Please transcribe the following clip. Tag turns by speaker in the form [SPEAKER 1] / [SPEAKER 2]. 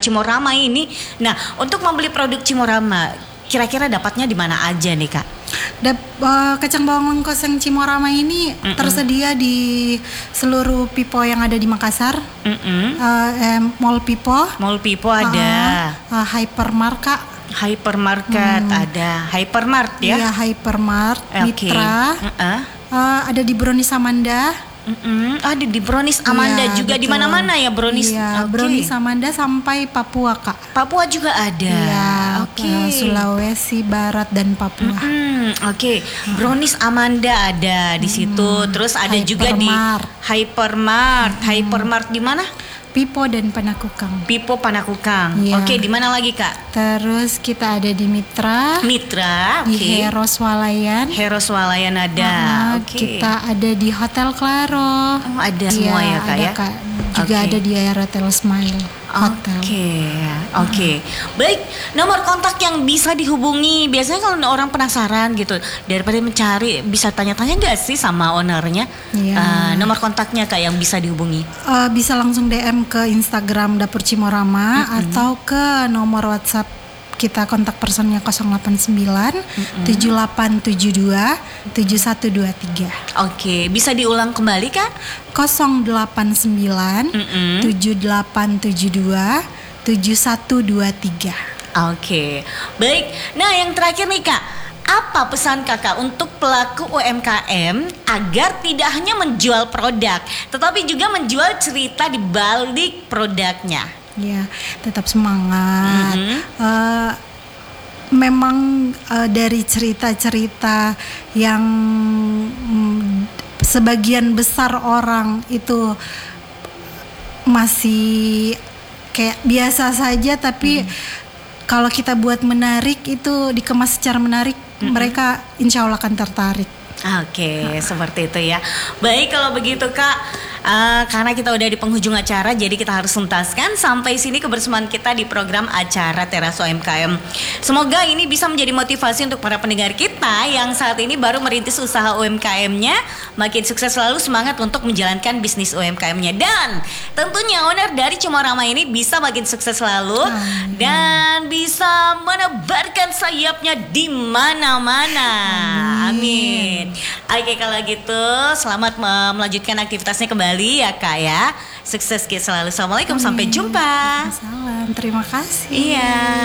[SPEAKER 1] Cimorama ini. Nah, untuk membeli produk Cimorama, kira-kira dapatnya di mana aja nih Kak?
[SPEAKER 2] Kacang bawang ongkos yang Cimorama ini tersedia di seluruh Pipo yang ada di Makassar. Mall Pipo.
[SPEAKER 1] Mall Pipo ada.
[SPEAKER 2] Hypermart
[SPEAKER 1] ada. Hypermart ya?
[SPEAKER 2] Iya, Hypermart, Mitra. Ada di Brownies Amanda.
[SPEAKER 1] Ada di Brownies Amanda juga, di mana-mana ya Brownies.
[SPEAKER 2] Iya, Brownies Amanda sampai Papua Kak.
[SPEAKER 1] Papua juga ada.
[SPEAKER 2] Iya, Sulawesi Barat dan Papua.
[SPEAKER 1] Brownies Amanda ada di situ. Terus ada juga di Hypermart. Hypermart di mana?
[SPEAKER 2] Pipo dan Panakukang.
[SPEAKER 1] Pipo Panakukang.
[SPEAKER 2] Iya.
[SPEAKER 1] Di mana lagi Kak?
[SPEAKER 2] Terus kita ada di Mitra.
[SPEAKER 1] Di
[SPEAKER 2] Heros Walayan.
[SPEAKER 1] ada.
[SPEAKER 2] Kita ada di Hotel Claro.
[SPEAKER 1] Ada semua ya Kak ya?
[SPEAKER 2] Kak. Juga ada di Hotel Smile Hotel.
[SPEAKER 1] Baik, nomor kontak yang bisa dihubungi. Biasanya kalau orang penasaran gitu, daripada mencari, bisa tanya-tanya nggak sih sama ownernya? Nomor kontaknya Kak yang bisa dihubungi?
[SPEAKER 2] Bisa langsung DM ke Instagram Dapur Cimorama atau ke nomor WhatsApp kita, kontak personnya 089 7872 7123.
[SPEAKER 1] Bisa diulang kembali Kak?
[SPEAKER 2] 089 7872 7123.
[SPEAKER 1] Baik. Nah, yang terakhir nih Kak, apa pesan Kakak untuk pelaku UMKM agar tidak hanya menjual produk, tetapi juga menjual cerita di balik produknya?
[SPEAKER 2] Ya, tetap semangat. Memang dari cerita-cerita yang sebagian besar orang itu masih kayak biasa saja, tapi kalau kita buat menarik, itu dikemas secara menarik, mereka insya Allah akan tertarik.
[SPEAKER 1] Seperti itu ya. Baik, kalau begitu Kak, karena kita udah di penghujung acara, jadi kita harus tuntaskan sampai sini kebersamaan kita di program acara Teras UMKM. Semoga ini bisa menjadi motivasi untuk para pendengar kita yang saat ini baru merintis usaha UMKM-nya, makin sukses selalu, semangat untuk menjalankan bisnis UMKM-nya, dan tentunya owner dari Cimorama ini bisa makin sukses selalu dan bisa menebarkan sayapnya di mana-mana. Amin. Kalau gitu, selamat melanjutkan aktivitasnya kembali ya Kak ya. Sukses selalu. Assalamualaikum, sampai jumpa.
[SPEAKER 2] Salam, terima kasih.
[SPEAKER 1] Iya.